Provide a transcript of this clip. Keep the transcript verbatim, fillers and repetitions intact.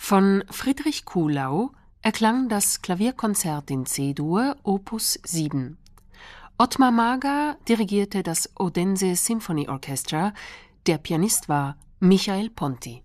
Von Friedrich Kuhlau erklang das Klavierkonzert in C-Dur, Opus sieben. Ottmar Marga dirigierte das Odense Symphony Orchestra, der Pianist war Michael Ponti.